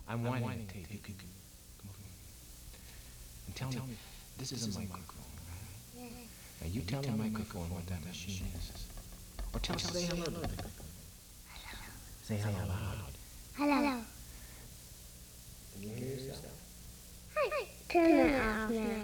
I'm winding the tape. You could come over and tell me, this is a microphone, right? Yes. Now you tell the microphone what that machine is. Or say hello to the microphone. Say hello loud. Hello. Can you hear yourself? Hi. Turn it off now.